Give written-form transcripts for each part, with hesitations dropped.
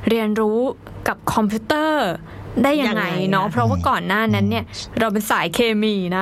เรียนรู้กับคอมพิวเตอร์ได้ยังไงเนาะเพราะว่าก่อนหน้านั้นเนี่ยเราเป็นสายเคมีนะ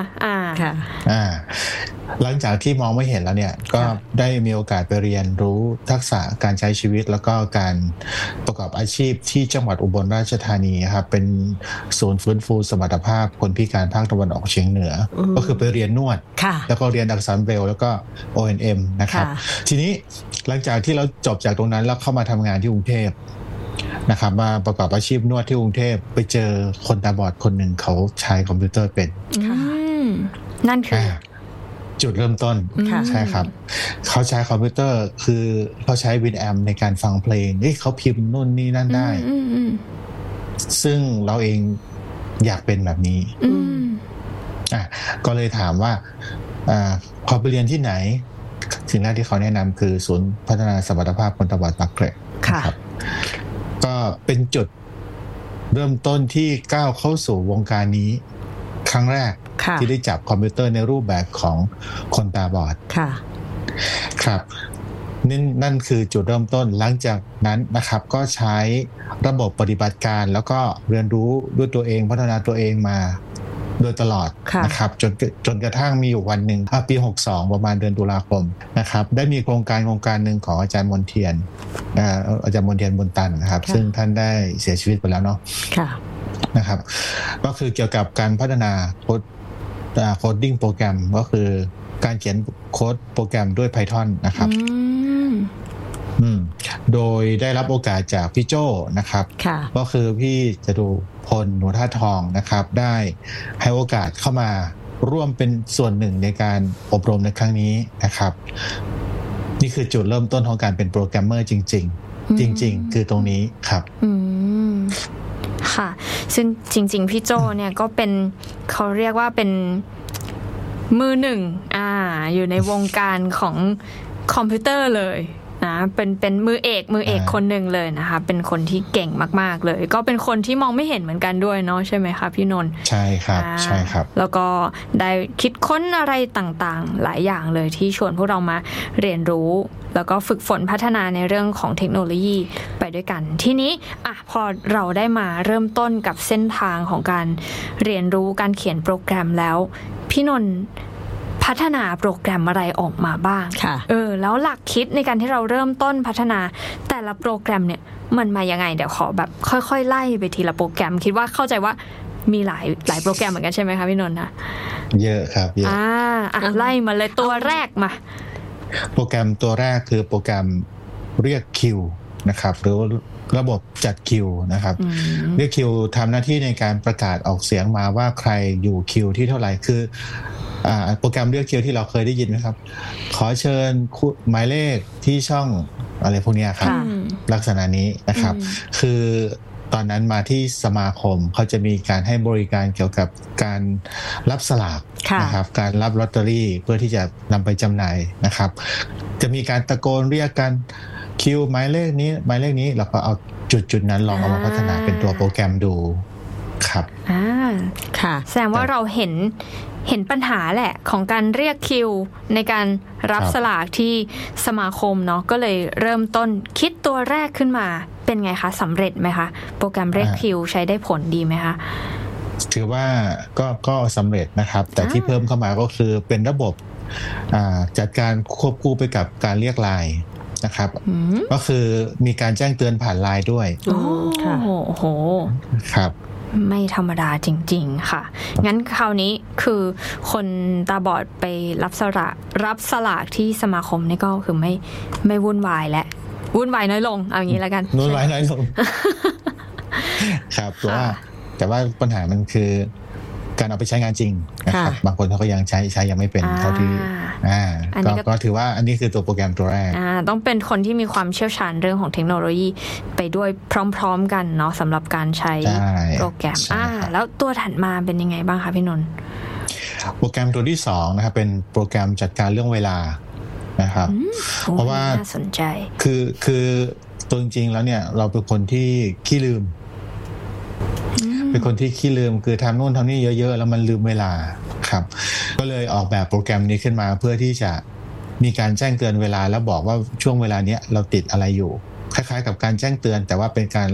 หลังจากที่มองไม่เห็นแล้วเนี่ยก็ได้มีโอกาสไปเรียนรู้ทักษะการใช้ชีวิตแล้วก็การประกอบอาชีพที่จังหวัดอุบลราชธานีครับเป็นศูนย์ฟื้นฟูสมรรถภาพคนพิการภาคตะวันออกเฉียงเหนือก็คือไปเรียนนวดแล้วก็เรียนอักษรเบรลล์แล้วก็ O&M นะครับทีนี้หลังจากที่เราจบจากตรงนั้นแล้วเข้ามาทำงานที่กรุงเทพนะครับมาประกอบอาชีพนวดที่กรุงเทพไปเจอคนตาบอดคนหนึ่งเขาใช้คอมพิวเตอร์เป็นนั่นคือจุดเริ่มต้นใช่ครับเขาใช้คอมพิวเตอร์คือเขาใช้วินแอมในการฟังเพลงเขาพิมพ์นู่นนี่นั่นได้ซึ่งเราเองอยากเป็นแบบนี้ก็เลยถามว่าขอไปเรียนที่ไหนสิ่งแรกที่เขาแนะนำคือศูนย์พัฒนาสมรรถภาพคนตาบอดปากเกร็ดครับก็เป็นจุดเริ่มต้นที่ก้าวเข้าสู่วงการนี้ครั้งแรกที่ได้จับคอมพิวเตอร์ในรูปแบบของคนตาบอดครับนั่นคือจุดเริ่มต้นหลังจากนั้นนะครับก็ใช้ระบบปฏิบัติการแล้วก็เรียนรู้ด้วยตัวเองพัฒนาตัวเองมาโดยตลอดนะครับจนกระทั่งมีอยู่วันหนึ่งปี62ประมาณเดือนตุลาคมนะครับได้มีโครงการหนึ่งของอาจารย์มนเทียนอาจารย์มนเทียนบุญตันนะครับซึ่งท่านได้เสียชีวิตไปแล้วเนาะนะครับก็คือเกี่ยวกับการพัฒนาโคดดิ้งโปรแกรมก็คือการเขียนโค้ดโปรแกรมด้วย Python นะครับโดยได้รับโอกาสจากพี่โจ้นะครับก็คือพี่จตุพลหนูท่าทองนะครับได้ให้โอกาสเข้ามาร่วมเป็นส่วนหนึ่งในการอบรมในครั้งนี้นะครับนี่คือจุดเริ่มต้นของการเป็นโปรแกรมเมอร์จริงๆจริงๆคือตรงนี้ครับค่ะซึ่งจริงๆพี่โจ้เนี่ยก็เป็นเขาเรียกว่าเป็นมือหนึ่งอยู่ในวงการของคอมพิวเตอร์เลยนะเป็นมือเอกคนหนึ่งเลยนะคะเป็นคนที่เก่งมากๆเลยก็เป็นคนที่มองไม่เห็นเหมือนกันด้วยเนาะใช่ไหมคะพี่นนท์ใช่ครับใช่ครับแล้วก็ได้คิดค้นอะไรต่างๆหลายอย่างเลยที่ชวนพวกเรามาเรียนรู้แล้วก็ฝึกฝนพัฒนาในเรื่องของเทคโนโลยีไปด้วยกันทีนี้พอเราได้มาเริ่มต้นกับเส้นทางของการเรียนรู้การเขียนโปรแกรมแล้วพี่นนท์พัฒนาโปรแกรมอะไรออกมาบ้างแล้วหลักคิดในการที่เราเริ่มต้นพัฒนาแต่ละโปรแกรมเนี่ยมันมายังไงเดี๋ยวขอแบบค่อยๆไล่ไปทีละโปรแกรมคิดว่าเข้าใจว่ามีหลายโปรแกรมเหมือนกันใช่ไหมคะพี่นนท์นะเยอะครับเยอะไล่มาเลยตัวแรกมาโปรแกรมตัวแรกคือโปรแกรมเรียกคิวนะครับหรือระบบจัดคิวนะครับเรียกคิวทำหน้าที่ในการประกาศออกเสียงมาว่าใครอยู่คิวที่เท่าไหร่คือโปรแกรมเรียกคิวที่เราเคยได้ยินไหมครับขอเชิญหมายเลขที่ช่องอะไรพวกนี้ครับลักษณะนี้นะครับคือตอนนั้นมาที่สมาคมเขาจะมีการให้บริการเกี่ยวกับการรับสลากนะครับการรับลอตเตอรี่เพื่อที่จะนำไปจำหน่ายนะครับจะมีการตะโกนเรียกกันคิวหมายเลขนี้หมายเลขนี้เราก็เอาจุดนั้นลองเอามาพัฒนาเป็นตัวโปรแกรมดูครับค่ะแสดงว่าเราเห็นปัญหาแหละของการเรียกคิวในการรับสลากที่สมาคมเนาะก็เลยเริ่มต้นคิดตัวแรกขึ้นมาเป็นไงคะสำเร็จไหมคะโปรแกรมเรียกคิวใช้ได้ผลดีไหมคะถือว่าก็สำเร็จนะครับแต่ที่เพิ่มเข้ามาก็คือเป็นระบบจัดการควบคู่ไปกับการเรียกไลน์นะครับก็คือมีการแจ้งเตือนผ่านไลน์ด้วยโอ้โหครับไม่ธรรมดาจริงๆค่ะงั้นคราวนี้คือคนตาบอดไปรับสลากที่สมาคมนี่ก็คือไม่วุ่นวายและวุ่นวายน้อยลงเอาอย่างนี้แล้วกันวุ่นวายน้อยลงครับแต่ว่าปัญหามันคือการเอาไปใช้งานจริงนะครับบางคนเขาก็ยังใช้ยังไม่เป็นเท่าที่ก็ถือว่าอันนี้คือตัวโปรแกรมตัวแรกต้องเป็นคนที่มีความเชี่ยวชาญเรื่องของเทคโนโลยีไปด้วยพร้อมๆกันเนาะสำหรับการใช้โปรแกรมแล้วตัวถัดมาเป็นยังไงบ้างคะพี่นนท์โปรแกรมตัวที่2นะครับเป็นโปรแกรมจัดการเรื่องเวลานะครับเพราะว่าน่าสนใจคือตัวจริงๆแล้วเนี่ยเราเป็นคนที่ขี้ลืมเป็นคนที่ขี้ลืมคือทำโน่นทำนี่เยอะๆแล้วมันลืมเวลาครับก็เลยออกแบบโปรแกรมนี้ขึ้นมาเพื่อที่จะมีการแจ้งเตือนเวลาแล้วบอกว่าช่วงเวลาเนี้ยเราติดอะไรอยู่คล้ายๆกับการแจ้งเตือนแต่ว่าเป็นการ